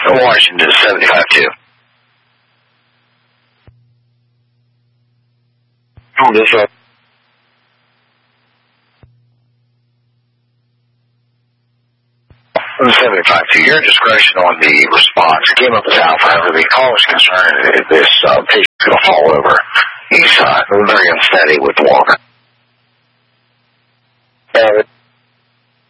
Washington 75-2. Oh, this one. 75-2. Your discretion on the response. It came up as alpha. However, the caller's concerned that this patient's going to fall over. He's very unsteady with the walker.